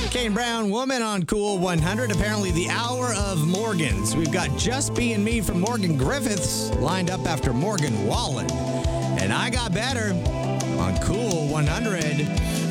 Kane Brown, Woman on Cool 100. Apparently the hour of Morgans. We've got Just Being Me from Morgan Griffiths lined up after Morgan Wallen. And I Got Better on Cool 100.